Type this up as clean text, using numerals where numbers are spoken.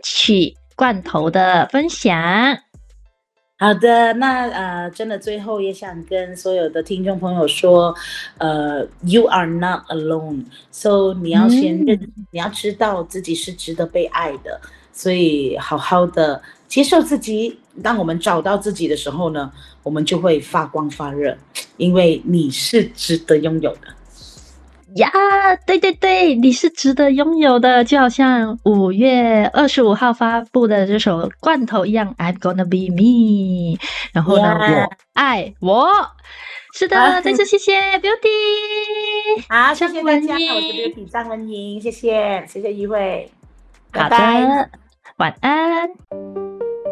曲罐头的分享。 好的，那真的最后也想跟所有的听众朋友说，You are not alone. So 你要你要知道自己是值得被爱的，所以好好的接受自己。当我们找到自己的时候呢，我们就会发光发热，因为你是值得拥有的。 呀，对对对，你是值得拥有的，就好像5月25号发布的这首罐头一样 ，I'm gonna be me。然后呢，我爱我。是的，再次谢谢 Beauty。 好，谢谢大家，我是英 Beauty 张文莹，谢谢，谢谢一慧，拜好拜。 的，晚安。